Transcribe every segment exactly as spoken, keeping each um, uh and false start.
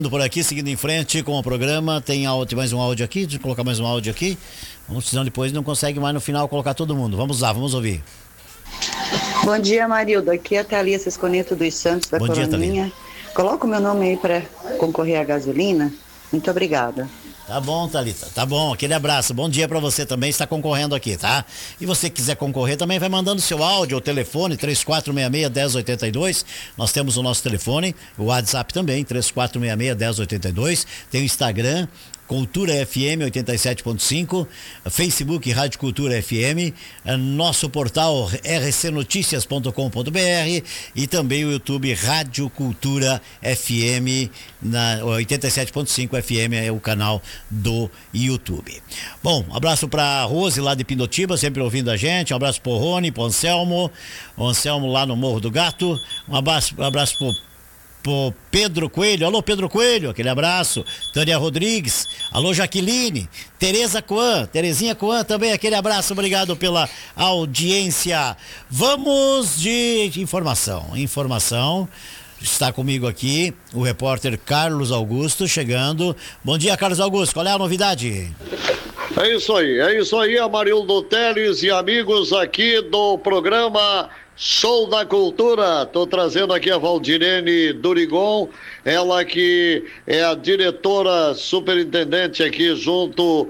Por aqui, seguindo em frente com o programa, tem, áudio, tem mais um áudio aqui, deixa eu colocar mais um áudio aqui, vamos, senão depois não consegue mais no final colocar todo mundo. Vamos lá, vamos ouvir. Bom dia, Marildo, aqui é a Thalia Sesconeto dos Santos da Bom dia, Coroninha. Coloca o meu nome aí para concorrer à gasolina, muito obrigada. Tá bom, Thalita, tá bom, aquele abraço, bom dia pra você também, está concorrendo aqui, tá? E você quiser concorrer também, vai mandando seu áudio ou telefone, três quatro seis seis, um zero oito dois, nós temos o nosso telefone, o WhatsApp também, três quatro seis seis, um zero oito dois, tem o Instagram, Cultura F M oitenta e sete ponto cinco, Facebook Rádio Cultura F M, nosso portal r c noticias ponto com ponto b r e também o YouTube Rádio Cultura F M na oitenta e sete ponto cinco F M é o canal do YouTube. Bom, um abraço para Rose lá de Pindotiba, sempre ouvindo a gente, um abraço pro Rony, pro Anselmo, o Anselmo lá no Morro do Gato, um abraço, um abraço pro Pro Pedro Coelho, alô Pedro Coelho, aquele abraço. Tânia Rodrigues, alô Jaqueline, Tereza Coan, Terezinha Coan também, aquele abraço, obrigado pela audiência. Vamos de informação, informação. Está comigo aqui o repórter Carlos Augusto chegando. Bom dia, Carlos Augusto, qual é a novidade? É isso aí, é isso aí, Amarildo Teles e amigos aqui do programa Show da Cultura. Tô trazendo aqui a Valdirene Durigon, ela que é a diretora superintendente aqui junto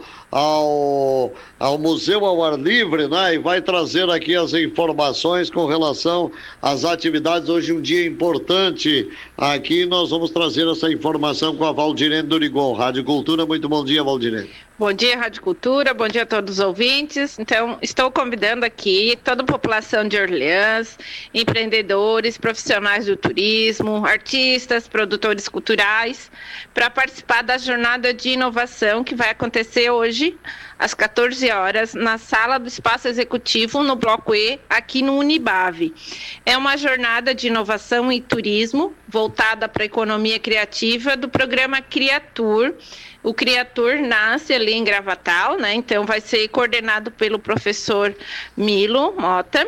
ao, ao Museu ao Ar Livre, né? E vai trazer aqui as informações com relação às atividades. Hoje um dia importante aqui, nós vamos trazer essa informação com a Valdirene Durigon, Rádio Cultura. Muito bom dia, Valdirene. Bom dia, Rádio Cultura, bom dia a todos os ouvintes. Então, estou convidando aqui toda a população de Orleans, empreendedores, profissionais do turismo, artistas, produtores culturais, para participar da jornada de inovação que vai acontecer hoje, às quatorze horas, na sala do Espaço Executivo, no Bloco E, aqui no Unibave. É uma jornada de inovação e turismo voltada para a economia criativa do programa Criatur. O Criatur nasce ali em Gravatal, né? Então vai ser coordenado pelo professor Milo Mota.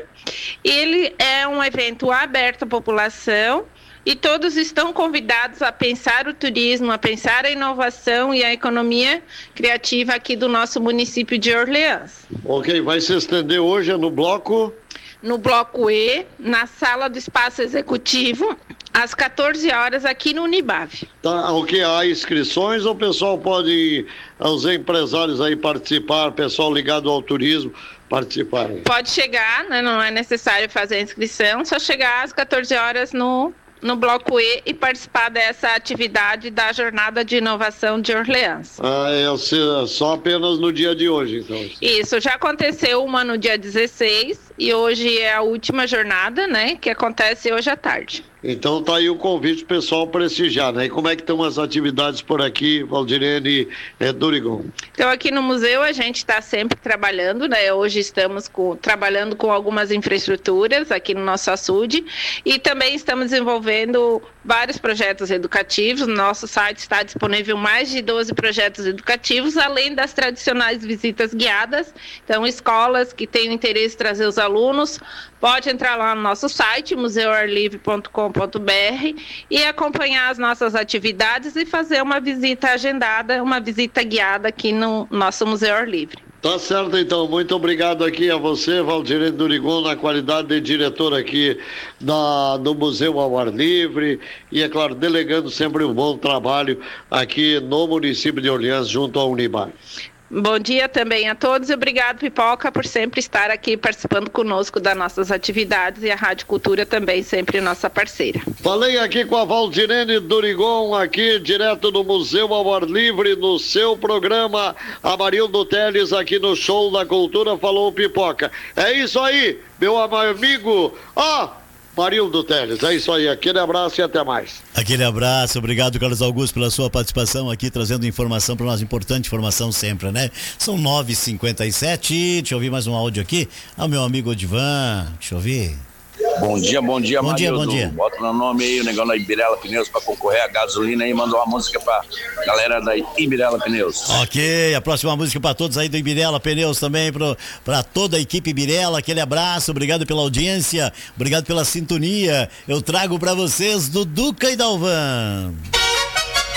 Ele é um evento aberto à população e todos estão convidados a pensar o turismo, a pensar a inovação e a economia criativa aqui do nosso município de Orleans. Ok, vai se estender hoje no bloco? No Bloco E, na sala do Espaço Executivo, às quatorze horas, aqui no Unibave. Tá, o que há inscrições ou o pessoal pode, os empresários aí participar, pessoal ligado ao turismo participar? Pode chegar, né? Não é necessário fazer a inscrição, só chegar às quatorze horas no no Bloco E e participar dessa atividade da Jornada de Inovação de Orleans. Ah, é só apenas no dia de hoje, então. Isso, já aconteceu uma no dia dezesseis e hoje é a última jornada, né, que acontece hoje à tarde. Então tá aí o convite pessoal prestigiar, né? E como é que estão as atividades por aqui, Valdirene é, Durigon? Então aqui no museu a gente está sempre trabalhando, né? Hoje estamos com, trabalhando com algumas infraestruturas aqui no nosso açude e também estamos desenvolvendo vários projetos educativos. No nosso site está disponível mais de doze projetos educativos, além das tradicionais visitas guiadas. Então escolas que têm interesse em trazer os alunos, pode entrar lá no nosso site, museu ar livre ponto com ponto b r e acompanhar as nossas atividades e fazer uma visita agendada, uma visita guiada aqui no nosso Museu Ar Livre. Tá certo, então. Muito obrigado aqui a você, Valdirene Durigon, na qualidade de diretor aqui da, do Museu ao Ar Livre e, é claro, delegando sempre um bom trabalho aqui no município de Orleans, junto ao Unibave. Bom dia também a todos e obrigado, Pipoca, por sempre estar aqui participando conosco das nossas atividades e a Rádio Cultura também sempre nossa parceira. Falei aqui com a Valdirene Durigon, aqui direto do Museu ao Ar Livre, no seu programa Amarildo Teles, aqui no Show da Cultura, falou Pipoca. É isso aí, meu amigo. Ó! Oh! Marildo Teles, é isso aí, aquele abraço e até mais. Aquele abraço, obrigado Carlos Augusto pela sua participação aqui, trazendo informação para nós, importante informação sempre, né? São nove e cinquenta e sete, deixa eu ouvir mais um áudio aqui, ah, meu amigo Odivan, deixa eu ouvir. Bom dia, bom dia, bom Marildo. Dia, bom dia. Bota no nome aí, o negócio da Ibirela Pneus para concorrer a gasolina aí, mandou uma música pra galera da Ibirela Pneus. Ok, a próxima música para todos aí do Ibirela Pneus também, para toda a equipe Ibirela, aquele abraço, obrigado pela audiência, obrigado pela sintonia, eu trago para vocês do Duca e Dalvan.